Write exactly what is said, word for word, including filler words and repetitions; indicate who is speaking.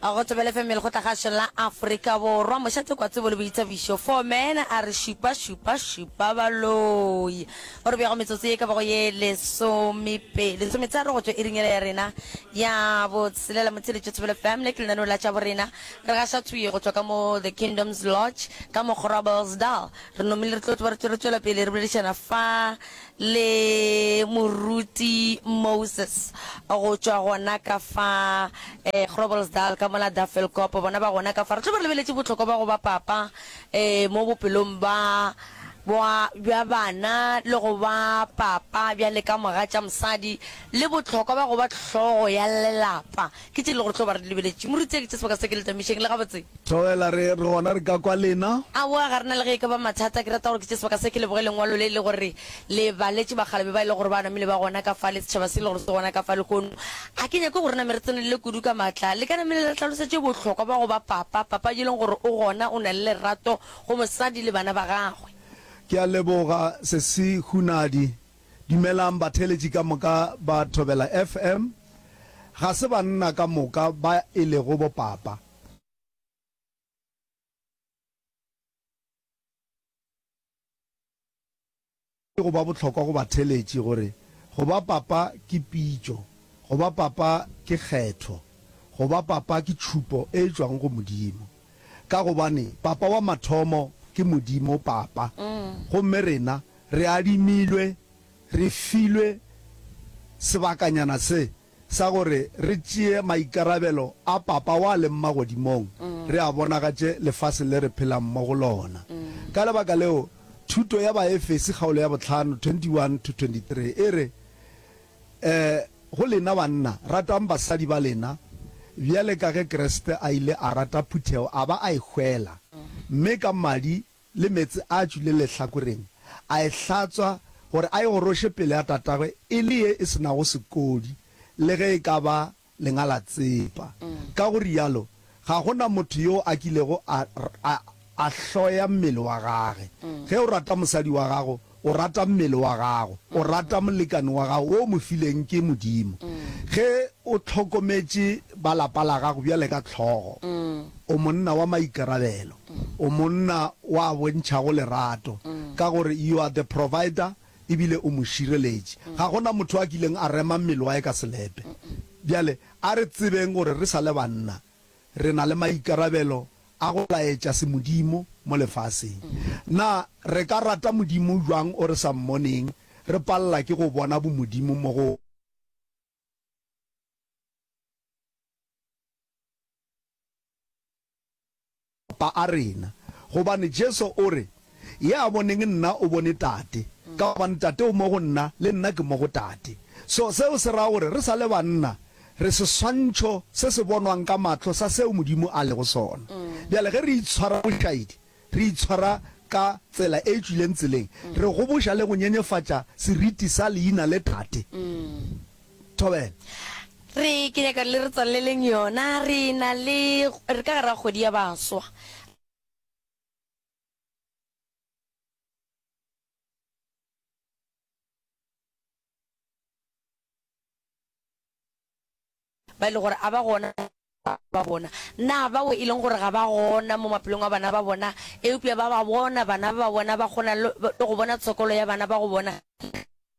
Speaker 1: a go tobele family go tla ga shela Africa borwa mo shatse kwa tsebo le boitsabišo for men a re shupa shupa shupa baloi gore be go metsotso e ka ba go ye le somipe le sometsa re go tswe iringela ya rena ya bo tselela motsele tsebele family ke lena la tsa borena re ga sa tswe go tswa ka mo the Kingdom's Lodge ka mo Grabelsdal re no mile re tlo tswa re tswela pele re boleshana fa le Muruti Moses go tswa gona ka fa eh Grabelsdal ka mola Dafel Kopo bona ba gona ka fa re tlo re lebeletse botlhoko ba go ba papa eh mo bopelong ba boa bya bana le go ba papa bya le ka moga tša mosadi le botlhoko ba go ba tlhogo ya lelapa ke tse le go tlo ba re lebeletse Muruti ke tse ka se ke le tamisheng le ga botse
Speaker 2: thoela re re gona re ka kwa lena
Speaker 1: a wa ga rena le ge ka ba mathata ke rata gore ke tse ka se ke le bogele ngwalo le le gore le baletse ba gale ba ile gore bana mele ba gona ka fa le tšhaba se le gore se gona ka fa le kono a ke nyaka gore na meretsene le kudu ka matla le kana mele le tlhalosetse botlhoko ba go ba papa papa di leng gore o gona o na le lerato go mosadi le bana ba gagwe
Speaker 2: ke a leboga se se hunadi dimelang batheletši ka moka ba Thobela F M ga se banna ka moka ba ile go bo papa go ba botlhokwa go batheletši gore go ba papa ke pitšo go ba papa ke kgetho go ba papa ke tšhupo e tswang go modimo ka gobane papa wa mathomo ke modimo papa go merena re adimilwe re filwe sebakanyana se sa gore re tšee maikarabelo a papa wa le mmagodimong re a bonagatše lefase le re phelang mo go lona ka lebaka leo thuto ya baefese kgaolo ya botlhano twenty-one to twenty-three e re eh go lena banna ratang basadi ba lena bjale ka ge Kriste a ile a rata phuthego a ba a ihwela mme ka madi le metse a tšwile lehlakoreng a e hlatswa gore a e goroshe pele ya tatagwe e le ye e sena go sekodi le ge e ka ba lengala tsepa ka go rialo ga gona motho yo a kilego a a hloya mmele wa gage ge o rata mosadi wa gago o rata mmele wa gago o rata molekane wa gago o mo fileng ke modimo ge o tlhokometse ba lapa la gago bjale ka tlhogo o monna wa maikarabelo o monna wa bontšha go lerato ka gore you are the provider ebile o mo šireletše ga gona motho a kileng a rema mmele wa e ka selepe bjale a re tsebeng gore re sa le banna re na le maikarabelo a go laetša se modimo mo lefaseng na re ka rata modimo jwang o re sa mmoneng re palela ke go bona bo modimo mo go pa arena gobane Jesu o re ya boneng nna o bone tate ka bana tate o mo go nna le nna ke mo go tate so seo se ra gore re sa le banna re se swantšho se se bonwang ka matlo sa seo modimo a le go sona bjale ge re itshwara bošaedi re itshwara ka tsela e tswileng tseleng re go boša le go nyenyefatša seriti sa leina le tate Thobela
Speaker 1: re ke nyaka le re tsaleleng yona re na le re ka gara kgwedi ya baswa ba ile gore a ba gona ba bona na ba we ileng gore ga ba gona mo mapelong a bana ba bona e upya ba ba bona bana ba bona ba gona le go bona tsokolo ya bana ba go bona